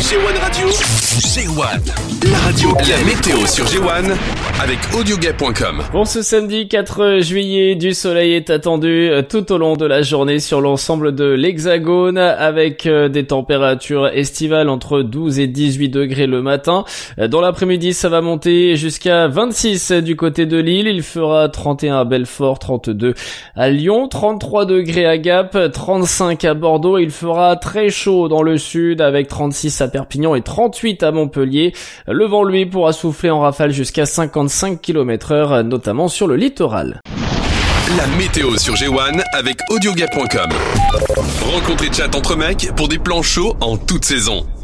G1 Radio. G1, la radio, la météo sur G1 avec audiogay.com. Pour ce samedi 4 juillet, du soleil est attendu tout au long de la journée sur l'ensemble de l'Hexagone avec des températures estivales entre 12 et 18 degrés le matin. Dans l'après-midi, ça va monter jusqu'à 26 du côté de Lille. Il fera 31 à Belfort, 32 à Lyon, 33 degrés à Gap, 35 à Bordeaux. Il fera très chaud dans le sud avec 36 à Perpignan et 38 à Montpellier. Le vent, lui, pourra souffler en rafale jusqu'à 55 km/h, notamment sur le littoral. La météo sur G1 avec audiogay.com. Rencontre et chat entre mecs pour des plans chauds en toute saison.